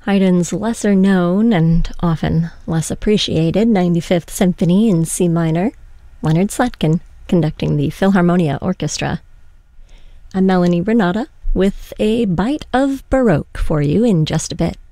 Haydn's lesser known and often less appreciated 95th Symphony in C minor, Leonard Slatkin conducting the Philharmonia Orchestra. I'm Melanie Renata with a bite of Baroque for you in just a bit.